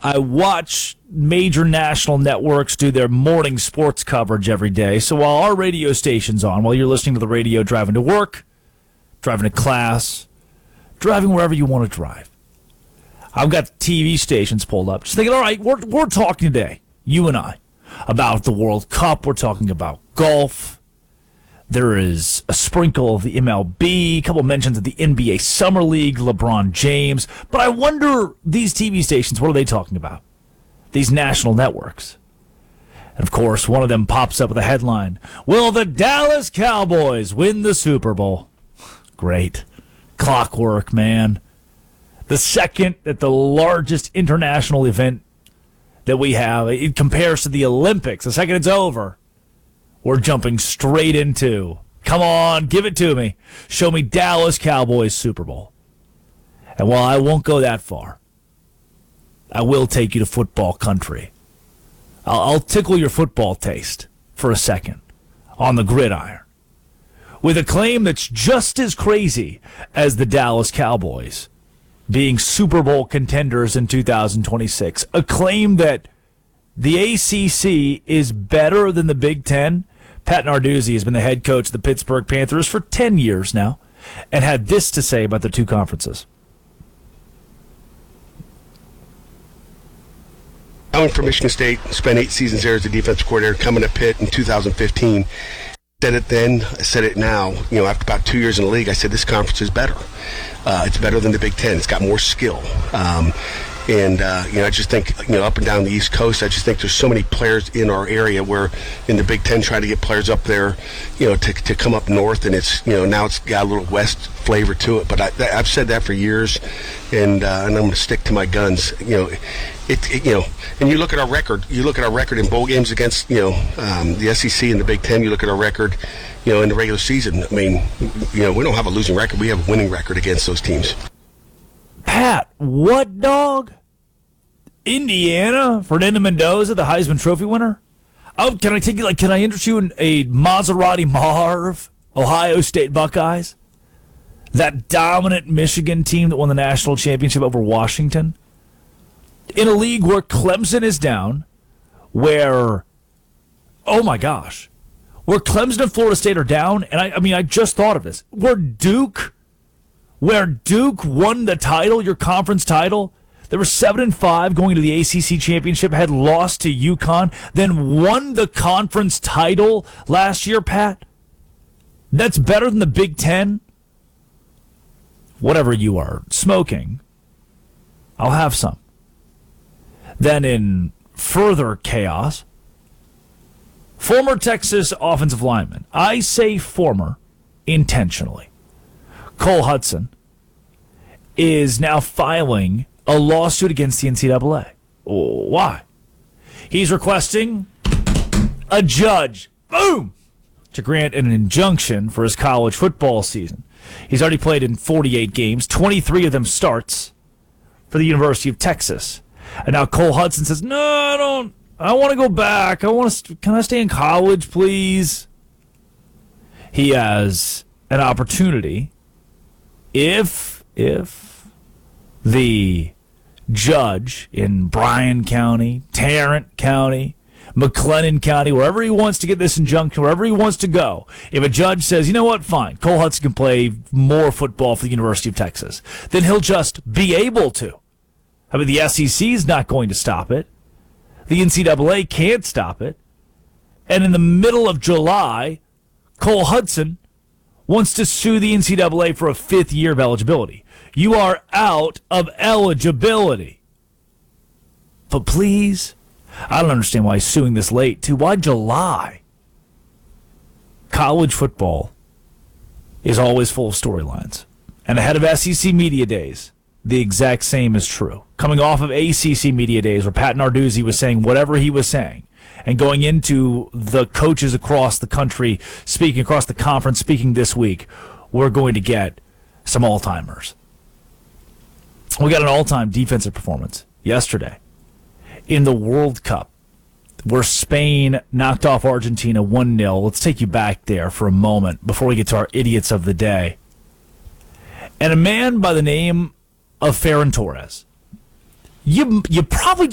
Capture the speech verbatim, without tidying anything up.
I watch major national networks do their morning sports coverage every day. So while our radio station's on, while you're listening to the radio driving to work, driving to class, driving wherever you want to drive, I've got T V stations pulled up. Just thinking, all right, we're, we're talking today, you and I, about the World Cup. We're talking about golf. There is a sprinkle of the M L B, a couple mentions of the N B A Summer League, LeBron James. But I wonder, these T V stations, what are they talking about? These national networks. And, of course, one of them pops up with a headline, will the Dallas Cowboys win the Super Bowl? Great. Clockwork, man. The second that the largest international event that we have, it compares to the Olympics. The second it's over, we're jumping straight into, come on, give it to me. Show me Dallas Cowboys Super Bowl. And while I won't go that far, I will take you to football country. I'll, I'll tickle your football taste for a second on the gridiron with a claim that's just as crazy as the Dallas Cowboys being Super Bowl contenders in two thousand twenty-six. A claim that the A C C is better than the Big Ten. Pat Narduzzi has been the head coach of the Pittsburgh Panthers for ten years now and had this to say about the two conferences. Coming from Michigan State, spent eight seasons there as a defensive coordinator, coming to Pitt in two thousand fifteen. Said it then, I said it now. You know, after about two years in the league, I said this conference is better. Uh, it's better than the Big Ten. It's got more skill. Um, And, uh, you know, I just think, you know, up and down the East Coast, I just think there's so many players in our area where in the Big Ten trying to get players up there, you know, to to come up north. And it's, you know, now it's got a little West flavor to it. But I, I've said that for years, and uh, and I'm going to stick to my guns. You know, it, it, you know, and you look at our record, you look at our record in bowl games against, you know, um, the S E C and the Big Ten, you look at our record, you know, in the regular season. I mean, you know, we don't have a losing record. We have a winning record against those teams. Pat, what dog? Indiana, Fernando Mendoza, the Heisman Trophy winner? Oh, can I take you, like, can I interest you in a Maserati Marv, Ohio State Buckeyes? That dominant Michigan team that won the national championship over Washington? In a league where Clemson is down, where, oh my gosh, where Clemson and Florida State are down, and I, I mean, I just thought of this, where Duke, where Duke won the title, your conference title. They were seven and five going to the A C C championship, had lost to UConn, then won the conference title last year, Pat. That's better than the Big Ten. Whatever you are smoking, I'll have some. Then in further chaos, former Texas offensive lineman, I say former intentionally, Cole Hudson, is now filing a lawsuit against the N C double A. Why? He's requesting a judge, boom, to grant an injunction for his college football season. He's already played in forty-eight games, twenty-three of them starts for the University of Texas. And now Cole Hudson says, no, I don't, I want to go back. I want to, can I stay in college, please? He has an opportunity if, if the judge in Bryan County, Tarrant County, McLennan County, wherever he wants to get this injunction, wherever he wants to go, if a judge says, you know what, fine, Cole Hudson can play more football for the University of Texas, then he'll just be able to. I mean, the S E C is not going to stop it. The N C double A can't stop it. And in the middle of July, Cole Hudson wants to sue the N C double A for a fifth year of eligibility. You are out of eligibility. But please, I don't understand why he's suing this late, too. Why July? College football is always full of storylines. And ahead of S E C Media Days, the exact same is true. Coming off of A C C Media Days, where Pat Narduzzi was saying whatever he was saying, and going into the coaches across the country, speaking across the conference, speaking this week, we're going to get some all-timers. We got an all-time defensive performance yesterday in the World Cup, where Spain knocked off Argentina one nil. Let's take you back there for a moment before we get to our idiots of the day. And a man by the name of Ferran Torres. You, you probably